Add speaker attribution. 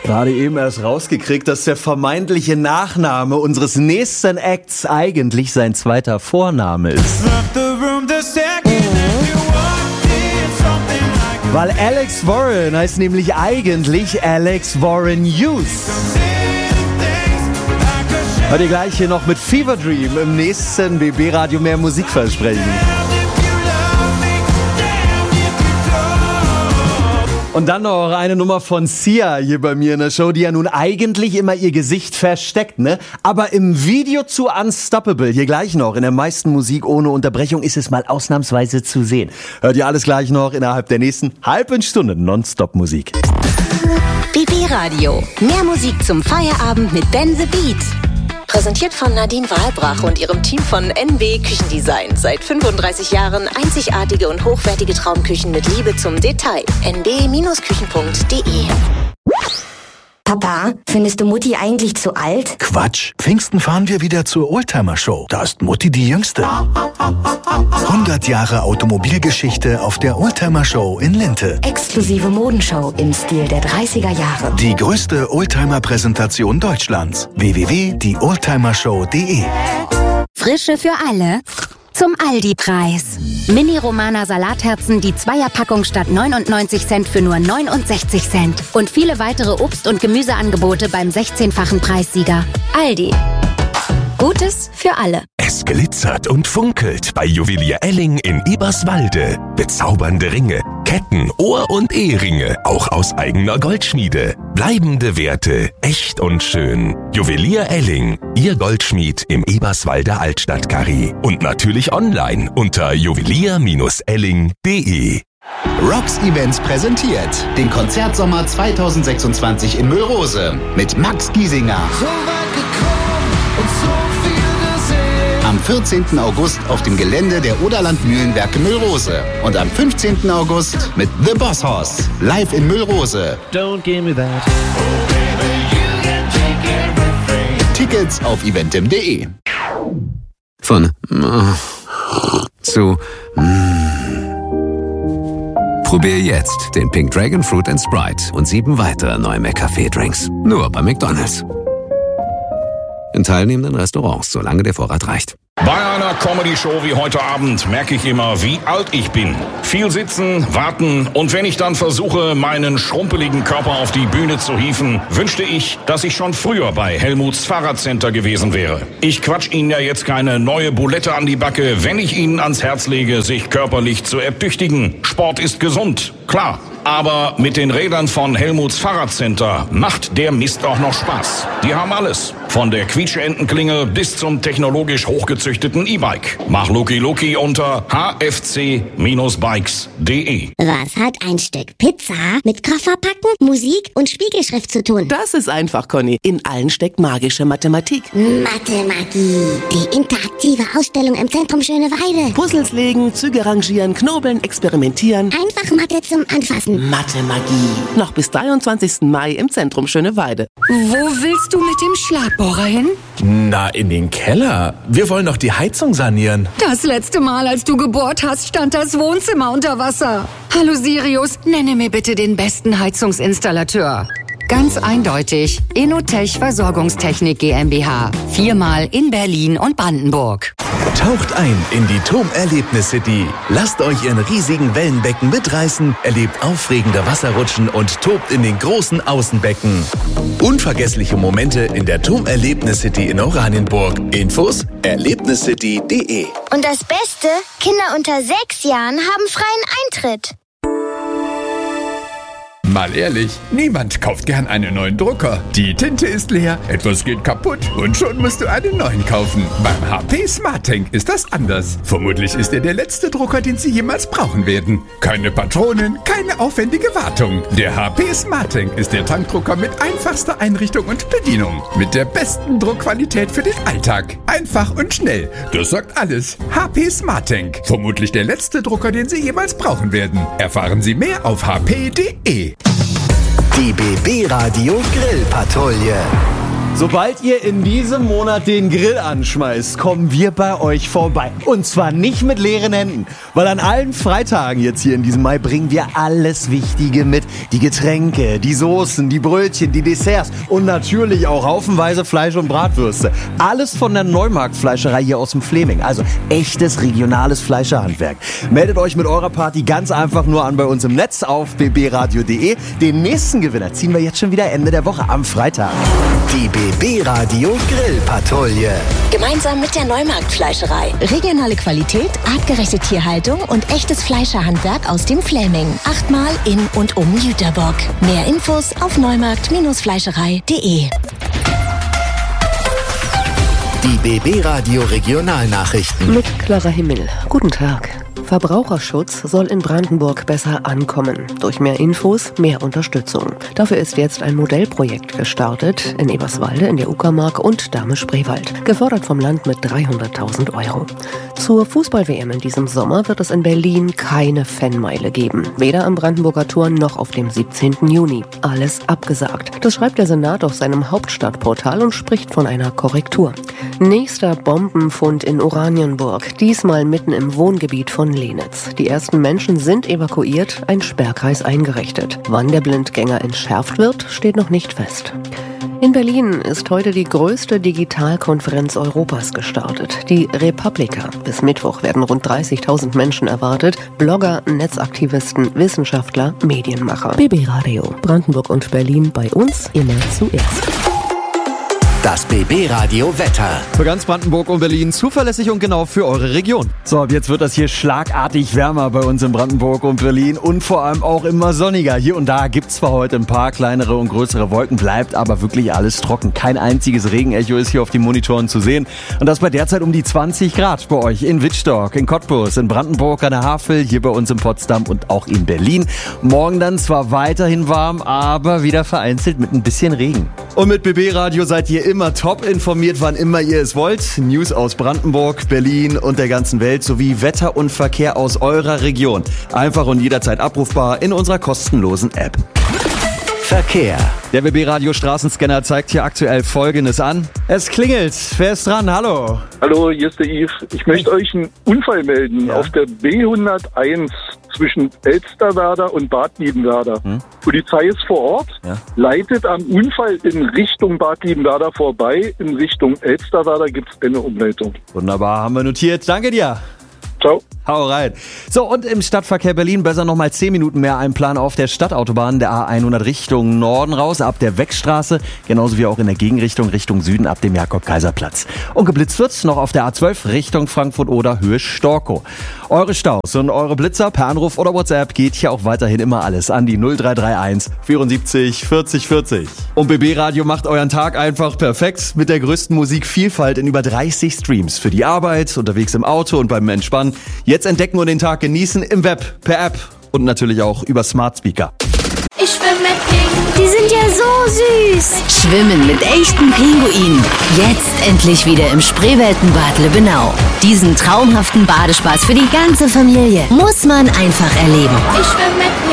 Speaker 1: Gerade eben erst rausgekriegt, dass der vermeintliche Nachname unseres nächsten Acts eigentlich sein zweiter Vorname ist. Weil Alex Warren heißt nämlich eigentlich Alex Warren Hughes. Hört ihr gleich hier noch mit Fever Dream im nächsten BB Radio mehr Musik versprechen. Und dann noch eine Nummer von Sia hier bei mir in der Show, die ja nun eigentlich immer ihr Gesicht versteckt, ne? Aber im Video zu Unstoppable, hier gleich noch, in der meisten Musik ohne Unterbrechung, ist es mal ausnahmsweise zu sehen. Hört ihr alles gleich noch innerhalb der nächsten halben Stunde Nonstop-Musik.
Speaker 2: BB Radio. Mehr Musik zum Feierabend mit Ben the Beat. Präsentiert von Nadine Wahlbrach und ihrem Team von NB Küchendesign. Seit 35 Jahren einzigartige und hochwertige Traumküchen mit Liebe zum Detail. nb-küchen.de.
Speaker 3: Papa, findest du Mutti eigentlich zu alt?
Speaker 4: Quatsch. Pfingsten fahren wir wieder zur Oldtimer-Show. Da ist Mutti die Jüngste. 100 Jahre Automobilgeschichte auf der Oldtimer-Show in Linte.
Speaker 3: Exklusive Modenshow im Stil der 30er Jahre.
Speaker 4: Die größte Oldtimer-Präsentation Deutschlands. www.dioldtimershow.de.
Speaker 5: Frische für alle zum Aldi-Preis. Mini-Romana Salatherzen, die Zweierpackung statt 99 Cent für nur 69 Cent. Und viele weitere Obst- und Gemüseangebote beim 16-fachen Preissieger. Aldi. Gutes für alle.
Speaker 6: Es glitzert und funkelt bei Juwelier Elling in Eberswalde. Bezaubernde Ringe, Ketten, Ohr- und Eheringe, auch aus eigener Goldschmiede. Bleibende Werte, echt und schön. Juwelier Elling, Ihr Goldschmied im Eberswalder Altstadtkarree. Und natürlich online unter juwelier-elling.de.
Speaker 7: Rocks Events präsentiert den Konzertsommer 2026 in Müllrose mit Max Giesinger. Am 14. August auf dem Gelände der Oderland Mühlenwerke Müllrose. Und am 15. August mit The Boss Horse. Live in Müllrose.
Speaker 8: Don't give me that.
Speaker 7: Tickets auf eventim.de.
Speaker 9: Von zu Probier jetzt den Pink Dragon Fruit and Sprite und 7 weitere neue McCafé-Drinks. Nur bei McDonald's. In teilnehmenden Restaurants, solange der Vorrat reicht.
Speaker 10: Bei einer Comedy-Show wie heute Abend merke ich immer, wie alt ich bin. Viel sitzen, warten und wenn ich dann versuche, meinen schrumpeligen Körper auf die Bühne zu hieven, wünschte ich, dass ich schon früher bei Helmuts Fahrradcenter gewesen wäre. Ich quatsch Ihnen ja jetzt keine neue Bulette an die Backe, wenn ich Ihnen ans Herz lege, sich körperlich zu ertüchtigen. Sport ist gesund, klar. Aber mit den Rädern von Helmuts Fahrradcenter macht der Mist auch noch Spaß. Die haben alles. Von der Quietscheentenklingel bis zum technologisch hochgezüchteten E-Bike. Mach Luki Luki unter hfc-bikes.de.
Speaker 11: Was hat ein Stück Pizza mit Kofferpacken, Musik und Spiegelschrift zu tun?
Speaker 12: Das ist einfach, Conny. In allen steckt magische Mathematik.
Speaker 11: Mathemagie. Die interaktive Ausstellung im Zentrum Schöneweide.
Speaker 12: Puzzles legen, Züge rangieren, knobeln, experimentieren.
Speaker 11: Einfach Mathe zum Anfassen.
Speaker 12: Mathemagie. Noch bis 23. Mai im Zentrum Schöneweide.
Speaker 13: Wo willst du mit dem Schlagbohrer hin?
Speaker 14: Na, in den Keller. Wir wollen doch die Heizung sanieren.
Speaker 13: Das letzte Mal, als du gebohrt hast, stand das Wohnzimmer unter Wasser. Hallo Sirius, nenne mir bitte den besten Heizungsinstallateur. Ganz eindeutig, Inotech Versorgungstechnik GmbH. 4-mal in Berlin und Brandenburg.
Speaker 14: Taucht ein in die TOM-Erlebnis City. Lasst euch in riesigen Wellenbecken mitreißen, erlebt aufregende Wasserrutschen und tobt in den großen Außenbecken. Unvergessliche Momente in der TOM-Erlebnis City in Oranienburg. Infos erlebniscity.de.
Speaker 11: Und das Beste, Kinder unter 6 Jahren haben freien Eintritt.
Speaker 15: Mal ehrlich, niemand kauft gern einen neuen Drucker. Die Tinte ist leer, etwas geht kaputt und schon musst du einen neuen kaufen. Beim HP Smart Tank ist das anders. Vermutlich ist er der letzte Drucker, den Sie jemals brauchen werden. Keine Patronen, keine aufwendige Wartung. Der HP Smart Tank ist der Tankdrucker mit einfachster Einrichtung und Bedienung. Mit der besten Druckqualität für den Alltag. Einfach und schnell. Das sagt alles. HP Smart Tank. Vermutlich der letzte Drucker, den Sie jemals brauchen werden. Erfahren Sie mehr auf hp.de.
Speaker 4: Die BB Radio Grillpatrouille.
Speaker 1: Sobald ihr in diesem Monat den Grill anschmeißt, kommen wir bei euch vorbei. Und zwar nicht mit leeren Händen, weil an allen Freitagen jetzt hier in diesem Mai bringen wir alles Wichtige mit. Die Getränke, die Soßen, die Brötchen, die Desserts und natürlich auch haufenweise Fleisch und Bratwürste. Alles von der Neumarktfleischerei hier aus dem Fleming. Also echtes regionales Fleischerhandwerk. Meldet euch mit eurer Party ganz einfach nur an bei uns im Netz auf bbradio.de. Den nächsten Gewinner ziehen wir jetzt schon wieder Ende der Woche am Freitag.
Speaker 4: Die BB Radio Grillpatrouille.
Speaker 2: Gemeinsam mit der Neumarktfleischerei. Regionale Qualität, artgerechte Tierhaltung und echtes Fleischerhandwerk aus dem Fleming. 8-mal in und um Jüterbock. Mehr Infos auf neumarkt-fleischerei.de.
Speaker 4: Die BB Radio Regionalnachrichten.
Speaker 8: Mit Clara Himmel. Guten Tag. Verbraucherschutz soll in Brandenburg besser ankommen. Durch mehr Infos, mehr Unterstützung. Dafür ist jetzt ein Modellprojekt gestartet in Eberswalde, in der Uckermark und Dahme-Spreewald. Gefördert vom Land mit 300.000 €. Zur Fußball-WM in diesem Sommer wird es in Berlin keine Fanmeile geben. Weder am Brandenburger Tor noch auf dem 17. Juni. Alles abgesagt. Das schreibt der Senat auf seinem Hauptstadtportal und spricht von einer Korrektur. Nächster Bombenfund in Oranienburg. Diesmal mitten im Wohngebiet von Lenitz. Die ersten Menschen sind evakuiert, ein Sperrkreis eingerichtet. Wann der Blindgänger entschärft wird, steht noch nicht fest. In Berlin ist heute die größte Digitalkonferenz Europas gestartet, die Republika. Bis Mittwoch werden rund 30.000 Menschen erwartet, Blogger, Netzaktivisten, Wissenschaftler, Medienmacher. BB Radio, Brandenburg und Berlin, bei uns immer zuerst.
Speaker 4: Das BB Radio Wetter.
Speaker 1: Für ganz Brandenburg und Berlin zuverlässig und genau für eure Region. So, ab jetzt wird das hier schlagartig wärmer bei uns in Brandenburg und Berlin und vor allem auch immer sonniger. Hier und da gibt's zwar heute ein paar kleinere und größere Wolken, bleibt aber wirklich alles trocken. Kein einziges Regenecho ist hier auf den Monitoren zu sehen. Und das bei derzeit um die 20 Grad bei euch in Wittstock, in Cottbus, in Brandenburg an der Havel, hier bei uns in Potsdam und auch in Berlin. Morgen dann zwar weiterhin warm, aber wieder vereinzelt mit ein bisschen Regen. Und mit BB Radio seid ihr immer top informiert, wann immer ihr es wollt. News aus Brandenburg, Berlin und der ganzen Welt sowie Wetter und Verkehr aus eurer Region. Einfach und jederzeit abrufbar in unserer kostenlosen App.
Speaker 4: Verkehr.
Speaker 1: Der BB Radio Straßenscanner zeigt hier aktuell Folgendes an. Es klingelt. Wer ist dran? Hallo.
Speaker 16: Hallo, hier ist der Yves. Ich möchte euch einen Unfall melden auf der B101 zwischen Elsterwerda und Bad Liebenwerda. Polizei ist vor Ort, leitet am Unfall in Richtung Bad Liebenwerda vorbei. In Richtung Elsterwerda gibt es eine Umleitung.
Speaker 1: Wunderbar, haben wir notiert. Danke dir.
Speaker 16: Ciao.
Speaker 1: Hau rein. So, und im Stadtverkehr Berlin besser nochmal 10 Minuten mehr einplanen auf der Stadtautobahn der A100 Richtung Norden raus, ab der Weckstraße, genauso wie auch in der Gegenrichtung Richtung Süden ab dem Jakob-Kaiser-Platz. Und geblitzt wird's noch auf der A12 Richtung Frankfurt oder Höhe Storkow. Eure Staus und eure Blitzer per Anruf oder WhatsApp geht hier auch weiterhin immer alles an die 0331 74 40 40. Und BB Radio macht euren Tag einfach perfekt mit der größten Musikvielfalt in über 30 Streams. Für die Arbeit, unterwegs im Auto und beim Entspannen. Jetzt entdecken und den Tag genießen im Web, per App und natürlich auch über Smart Speaker.
Speaker 17: Ich schwimme mit Pinguinen. Die sind ja so süß.
Speaker 5: Schwimmen mit echten Pinguinen. Jetzt endlich wieder im Spreeweltenbad Lübbenau. Diesen traumhaften Badespaß für die ganze Familie muss man einfach erleben.
Speaker 17: Ich schwimme mit